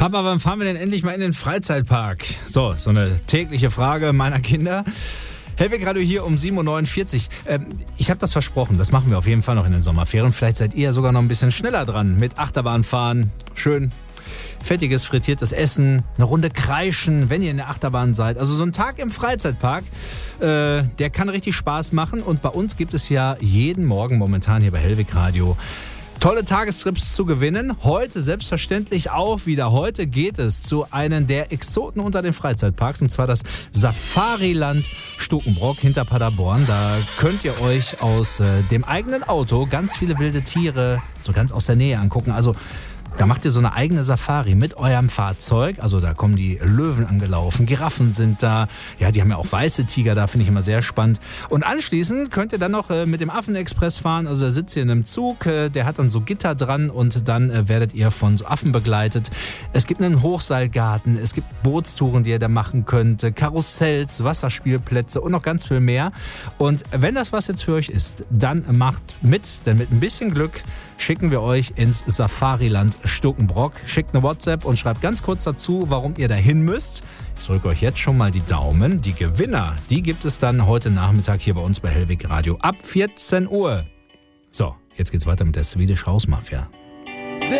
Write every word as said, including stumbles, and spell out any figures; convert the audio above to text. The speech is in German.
Papa, wann fahren wir denn endlich mal in den Freizeitpark? So, so eine tägliche Frage meiner Kinder. Hellwig Radio hier um sieben Uhr neunundvierzig. Ähm, ich habe das versprochen, das machen wir auf jeden Fall noch in den Sommerferien. Vielleicht seid ihr sogar noch ein bisschen schneller dran mit Achterbahnfahren. Schön fettiges, frittiertes Essen, eine Runde kreischen, wenn ihr in der Achterbahn seid. Also so ein Tag im Freizeitpark, äh, der kann richtig Spaß machen. Und bei uns gibt es ja jeden Morgen momentan hier bei Hellwig Radio tolle Tagestrips zu gewinnen. Heute selbstverständlich auch wieder. Heute geht es zu einem der Exoten unter den Freizeitparks, und zwar das Safariland Stukenbrock hinter Paderborn. Da könnt ihr euch aus äh, dem eigenen Auto ganz viele wilde Tiere so ganz aus der Nähe angucken. Also da macht ihr so eine eigene Safari mit eurem Fahrzeug. Also da kommen die Löwen angelaufen, Giraffen sind da. Ja, die haben ja auch weiße Tiger da, finde ich immer sehr spannend. Und anschließend könnt ihr dann noch äh, mit dem Affenexpress fahren. Also da sitzt ihr in einem Zug, äh, der hat dann so Gitter dran und dann äh, werdet ihr von so Affen begleitet. Es gibt einen Hochseilgarten, es gibt Bootstouren, die ihr da machen könnt, äh, Karussells, Wasserspielplätze und noch ganz viel mehr. Und wenn das was jetzt für euch ist, dann macht mit, denn mit ein bisschen Glück schicken wir euch ins Safariland Stukenbrock. Schickt eine WhatsApp und schreibt ganz kurz dazu, warum ihr dahin müsst. Ich drücke euch jetzt schon mal die Daumen. Die Gewinner, die gibt es dann heute Nachmittag hier bei uns bei Hellwig Radio ab vierzehn Uhr. So, jetzt geht's weiter mit der Swedish House Mafia.